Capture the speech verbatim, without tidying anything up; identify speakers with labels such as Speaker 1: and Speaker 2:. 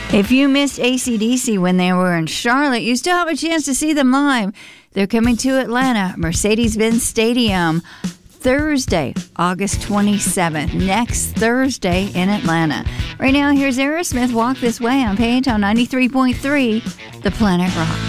Speaker 1: If you missed A C D C when they were in Charlotte, you still have a chance to see them live. They're coming to Atlanta, Mercedes-Benz Stadium, Thursday, August twenty-seventh, next Thursday in Atlanta. Right now, here's Aerosmith, Walk This Way on Payton ninety-three point three, The Planet Rock.